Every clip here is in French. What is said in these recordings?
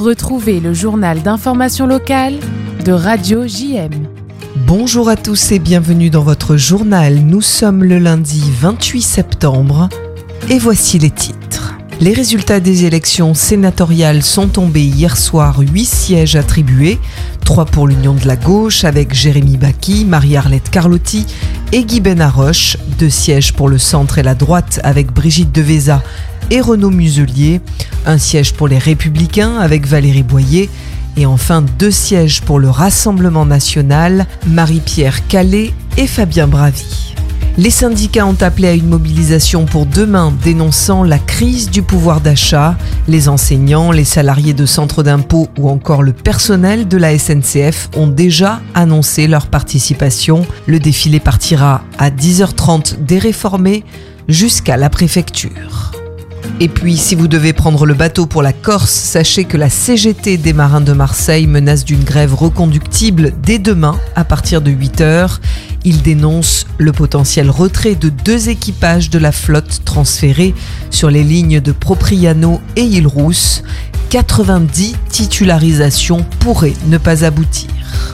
Retrouvez le journal d'information locale de Radio JM. Bonjour à tous et bienvenue dans votre journal. Nous sommes le lundi 28 septembre et voici les titres. Les résultats des élections sénatoriales sont tombés hier soir, 8 sièges attribués, 3 pour l'Union de la Gauche avec Jérémy Bacchi, Marie-Arlette Carlotti et Guy Benaroche, 2 sièges pour le centre et la droite avec Brigitte Devésa et Renaud Muselier, 1 siège pour les Républicains avec Valérie Boyer et enfin 2 sièges pour le Rassemblement national, Marie-Pierre Calais et Fabien Bravy. Les syndicats ont appelé à une mobilisation pour demain, dénonçant la crise du pouvoir d'achat. Les enseignants, les salariés de centres d'impôt ou encore le personnel de la SNCF ont déjà annoncé leur participation. Le défilé partira à 10h30 des Réformés jusqu'à la préfecture. Et puis, si vous devez prendre le bateau pour la Corse, sachez que la CGT des marins de Marseille menace d'une grève reconductible dès demain à partir de 8h. Ils dénoncent le potentiel retrait de 2 équipages de la flotte transférés sur les lignes de Propriano et Île-Rousse. 90 titularisations pourraient ne pas aboutir.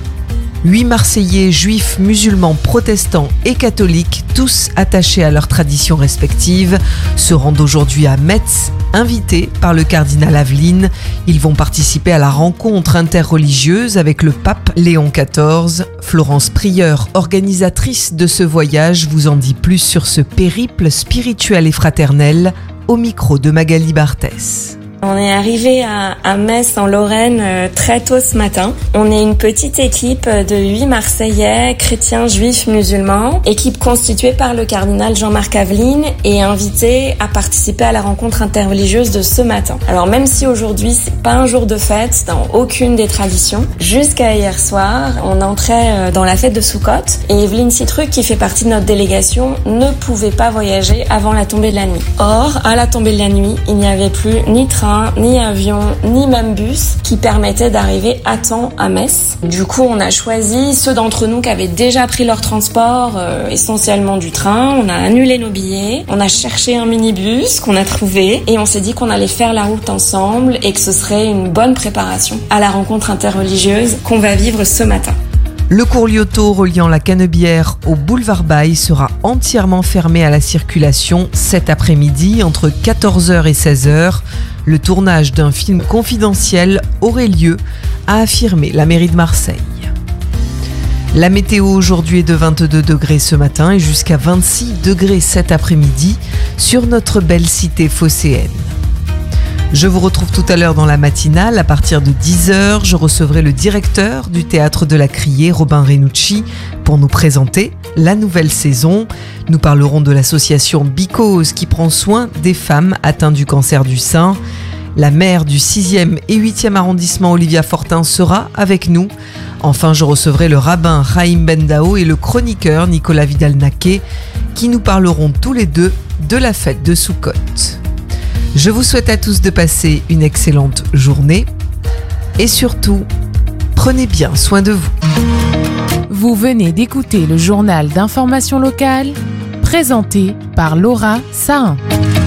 8 Marseillais, juifs, musulmans, protestants et catholiques, tous attachés à leurs traditions respectives, se rendent aujourd'hui à Metz, invités par le cardinal Aveline. Ils vont participer à la rencontre interreligieuse avec le pape Léon XIV. Florence Prieur, organisatrice de ce voyage, vous en dit plus sur ce périple spirituel et fraternel au micro de Magali Barthès. On est arrivé à Metz en Lorraine très tôt ce matin. On est une petite équipe de 8 Marseillais, chrétiens, juifs, musulmans, équipe constituée par le cardinal Jean-Marc Aveline et invité à participer à la rencontre interreligieuse de ce matin. Alors même si aujourd'hui c'est pas un jour de fête dans aucune des traditions, jusqu'à hier soir, on entrait dans la fête de Soukhot et Evelyne Citruc, qui fait partie de notre délégation, ne pouvait pas voyager avant la tombée de la nuit. Or, à la tombée de la nuit, il n'y avait plus ni train, ni avion, ni même bus qui permettait d'arriver à temps à Metz. Du coup, on a choisi ceux d'entre nous qui avaient déjà pris leur transport, essentiellement du train. On a annulé nos billets, on a cherché un minibus qu'on a trouvé et on s'est dit qu'on allait faire la route ensemble et que ce serait une bonne préparation à la rencontre interreligieuse qu'on va vivre ce matin. Le cours Lyoto reliant la Canebière au boulevard Baille sera entièrement fermé à la circulation cet après-midi entre 14h et 16h. Le tournage d'un film confidentiel aurait lieu, a affirmé la mairie de Marseille. La météo aujourd'hui est de 22 degrés ce matin et jusqu'à 26 degrés cet après-midi sur notre belle cité phocéenne. Je vous retrouve tout à l'heure dans la matinale. À partir de 10h, je recevrai le directeur du Théâtre de la Criée, Robin Renucci, pour nous présenter la nouvelle saison. Nous parlerons de l'association Because qui prend soin des femmes atteintes du cancer du sein. La maire du 6e et 8e arrondissement, Olivia Fortin, sera avec nous. Enfin, je recevrai le rabbin Chaim Bendao et le chroniqueur Nicolas Vidal-Naquet qui nous parleront tous les deux de la fête de Soukhot. Je vous souhaite à tous de passer une excellente journée et surtout, prenez bien soin de vous. Vous venez d'écouter le journal d'information locale présenté par Laura Sahin.